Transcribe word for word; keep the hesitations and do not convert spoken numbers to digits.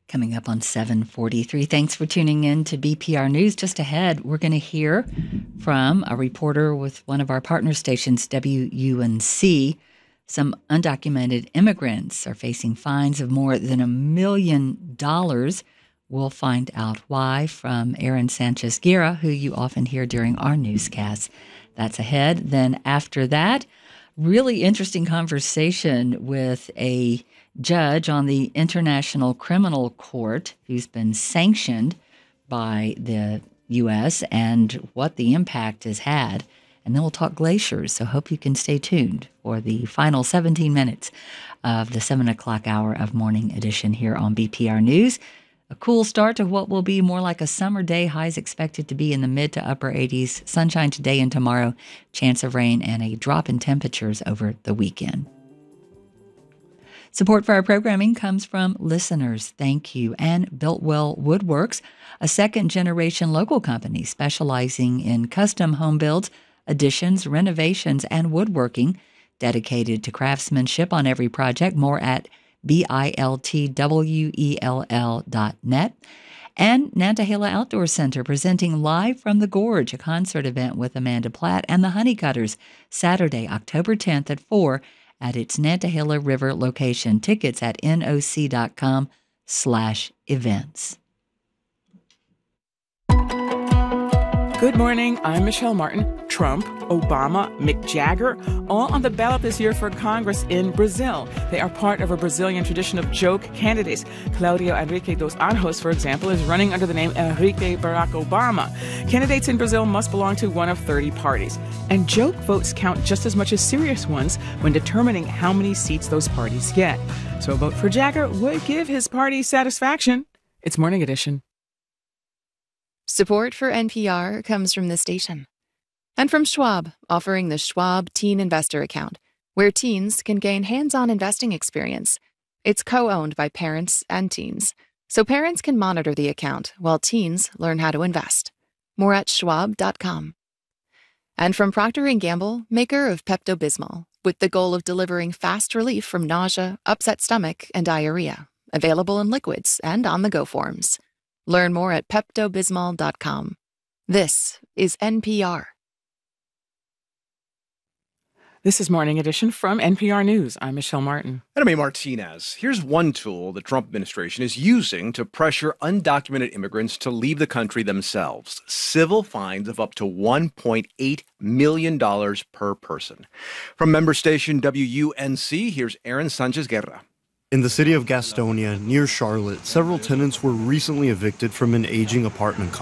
Coming up on seven forty-three. Thanks for tuning in to B P R News. Just ahead, we're going to hear from a reporter with one of our partner stations, W U N C. Some undocumented immigrants are facing fines of more than a million dollars. We'll find out why from Aaron Sanchez Guerra, who you often hear during our newscasts. That's ahead. Then after that, really interesting conversation with a judge on the International Criminal Court who's been sanctioned by the U S and what the impact has had. And then we'll talk glaciers, so hope you can stay tuned for the final seventeen minutes of the seven o'clock hour of Morning Edition here on B P R News. A cool start to what will be more like a summer day. Highs expected to be in the mid to upper eighties. Sunshine today and tomorrow. Chance of rain and a drop in temperatures over the weekend. Support for our programming comes from listeners. Thank you. And Builtwell Woodworks, a second-generation local company specializing in custom home builds, additions, renovations, and woodworking, dedicated to craftsmanship on every project. More at B I L T W E L L dot net. And Nantahala Outdoor Center presenting Live from the Gorge, a concert event with Amanda Platt and the Honeycutters, Saturday, October tenth at four at its Nantahala River location. Tickets at noc.com slash events. Good morning. I'm Michelle Martin. Trump, Obama, Mick Jagger, all on the ballot this year for Congress in Brazil. They are part of a Brazilian tradition of joke candidates. Claudio Henrique dos Anjos, for example, is running under the name Enrique Barack Obama. Candidates in Brazil must belong to one of thirty parties. And joke votes count just as much as serious ones when determining how many seats those parties get. So a vote for Jagger would give his party satisfaction. It's Morning Edition. Support for N P R comes from the station. And from Schwab, offering the Schwab Teen Investor Account, where teens can gain hands-on investing experience. It's co-owned by parents and teens, so parents can monitor the account while teens learn how to invest. More at schwab dot com. And from Procter and Gamble, maker of Pepto-Bismol, with the goal of delivering fast relief from nausea, upset stomach, and diarrhea. Available in liquids and on-the-go forms. Learn more at pepto bismol dot com. This is N P R. This is Morning Edition from N P R News. I'm Michelle Martin. And I'm A. Martinez. Here's one tool the Trump administration is using to pressure undocumented immigrants to leave the country themselves. Civil fines of up to one point eight million dollars per person. From member station W U N C, here's Aaron Sanchez Guerra. In the city of Gastonia, near Charlotte, several tenants were recently evicted from an aging apartment complex.